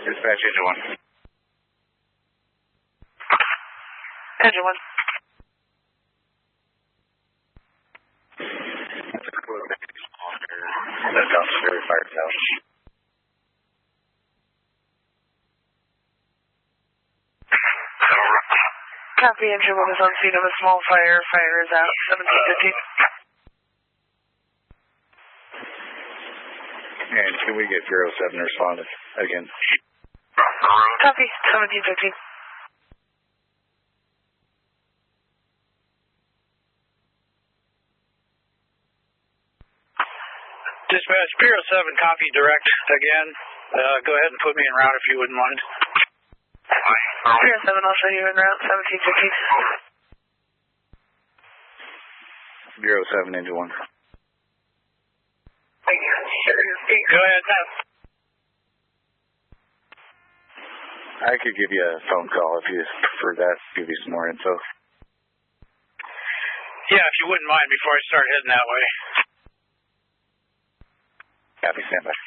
Dispatch engine 1. Engine 1. That's officer fire south. Copy, engine 1 is on scene of a small fire. Fire is out, 1750. And can we get 07 respond again? Copy, 1750. Dispatch, Bureau 7, copy direct again. Go ahead and put me en route if you wouldn't mind. Bureau 7, I'll show you en route, 1750. Bureau 7, engine 1. Go ahead now. I could give you a phone call if you prefer that, give you some more info. Yeah, if you wouldn't mind before I start heading that way. Copy, stand by.